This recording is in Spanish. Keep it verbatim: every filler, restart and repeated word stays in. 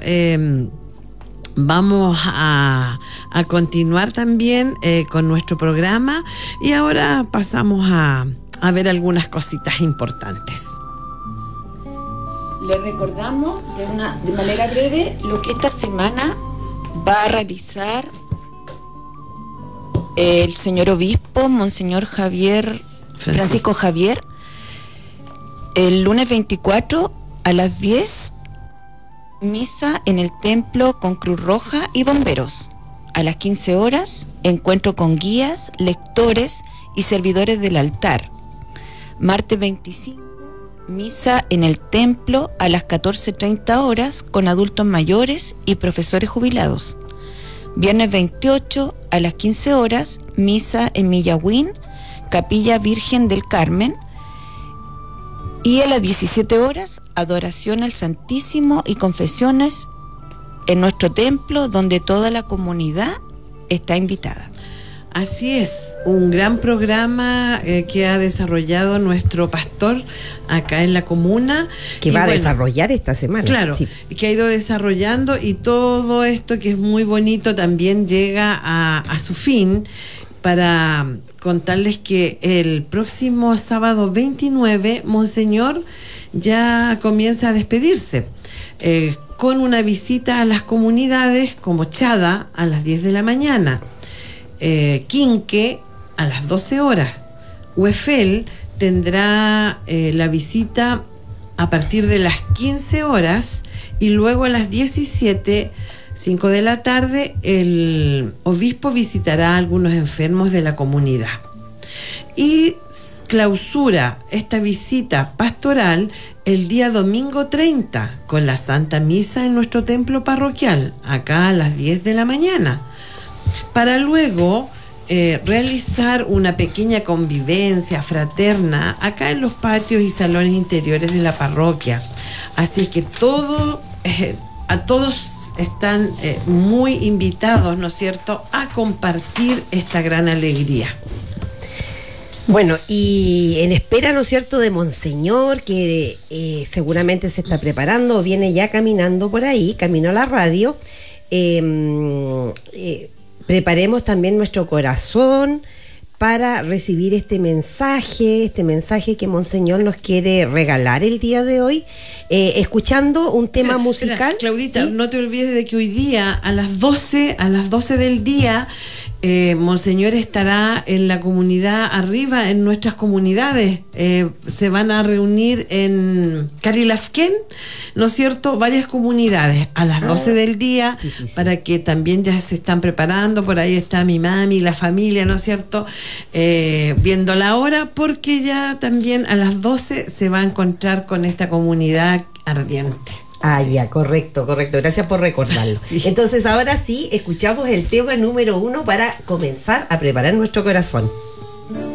eh, vamos a, a continuar también eh, con nuestro programa y ahora pasamos a, a ver algunas cositas importantes. Le recordamos de, una, de manera breve lo que esta semana va a realizar el señor obispo, Monseñor Javier, Francisco, Francisco Javier, el lunes veinticuatro a las diez, misa en el templo con Cruz Roja y bomberos. A las quince horas, encuentro con guías, lectores y servidores del altar. Martes veinticinco, misa en el templo a las catorce treinta horas con adultos mayores y profesores jubilados. Viernes veintiocho a las quince horas, misa en Millagüín, Capilla Virgen del Carmen. Y a las diecisiete horas, adoración al Santísimo y confesiones en nuestro templo, donde toda la comunidad está invitada. Así es, un gran programa eh, que ha desarrollado nuestro pastor acá en la comuna. Que va bueno, a desarrollar esta semana. Claro, sí. Que ha ido desarrollando y todo esto que es muy bonito también llega a, a su fin, para contarles que el próximo sábado veintinueve, Monseñor ya comienza a despedirse eh, con una visita a las comunidades como Chada a las diez de la mañana. Eh, Quinque a las doce horas. Huefel tendrá eh, la visita a partir de las quince horas y luego a las diecisiete, cinco de la tarde, el obispo visitará a algunos enfermos de la comunidad. Y clausura esta visita pastoral el día domingo treinta con la Santa Misa en nuestro templo parroquial, acá a las diez de la mañana. Para luego eh, realizar una pequeña convivencia fraterna acá en los patios y salones interiores de la parroquia. Así que todo, eh, a todos están eh, muy invitados, ¿no es cierto?, a compartir esta gran alegría. Bueno, y en espera, ¿no es cierto?, de Monseñor, que eh, seguramente se está preparando o viene ya caminando por ahí, camino a la radio. Eh, eh, Preparemos también nuestro corazón para recibir este mensaje, este mensaje que Monseñor nos quiere regalar el día de hoy, eh, escuchando un tema espera, musical. Espera, Claudita, ¿sí? No te olvides de que hoy día a las doce, a las doce del día, eh, Monseñor estará en la comunidad arriba, en nuestras comunidades. Eh, se van a reunir en Carilafquén, ¿no es cierto?, varias comunidades a las doce ah, del día, sí, sí, sí. Para que también ya se están preparando. Por ahí está mi mami, la familia, ¿no es cierto?, eh, viendo la hora, porque ya también a las doce se va a encontrar con esta comunidad ardiente. Ah, sí. Ya, correcto, correcto. Gracias por recordarlo. Sí. Entonces, ahora sí, escuchamos el tema número uno para comenzar a preparar nuestro corazón.